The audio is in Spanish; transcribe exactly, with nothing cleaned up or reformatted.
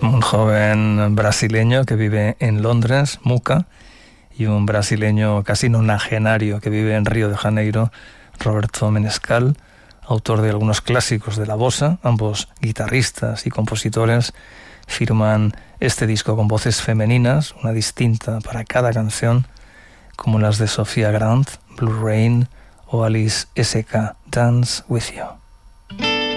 Un joven brasileño que vive en Londres, Muca, y un brasileño casi nonagenario que vive en Río de Janeiro, Roberto Menescal, autor de algunos clásicos de la bossa. Ambos guitarristas y compositores firman este disco con voces femeninas, una distinta para cada canción, como las de Sofía Grant, Blue Rain o Alice S K, Dance With You.